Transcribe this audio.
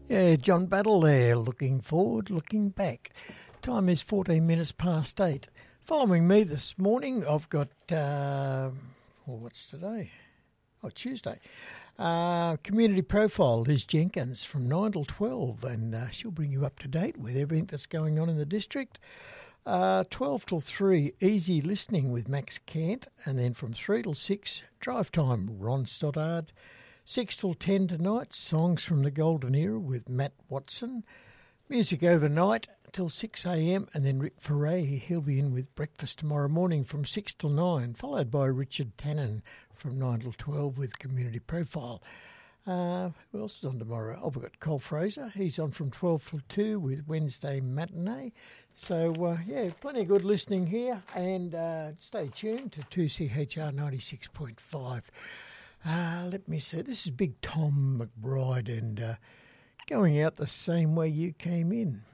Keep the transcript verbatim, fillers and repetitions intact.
Yeah, John Battle there, looking forward, looking back. Time is fourteen minutes past eight. Following me this morning, I've got, uh, well, what's today? Oh, Tuesday. Uh, community profile, Liz Jenkins from nine till twelve, and uh, she'll bring you up to date with everything that's going on in the district. Uh, twelve till three, easy listening with Max Cant, and then from three till six, drive time, Ron Stoddard. six till ten tonight, songs from the golden era with Matt Watson. Music overnight till six a.m. and then Rick Ferray, he'll be in with breakfast tomorrow morning from six till nine, followed by Richard Tannen from nine till twelve with Community Profile. Uh, who else is on tomorrow? Oh, we've got Cole Fraser. He's on from twelve till two with Wednesday Matinee. So, uh, yeah, plenty of good listening here. And uh, stay tuned to two C H R ninety-six point five. Uh, let me see. This is Big Tom McBride and uh, going out the same way you came in.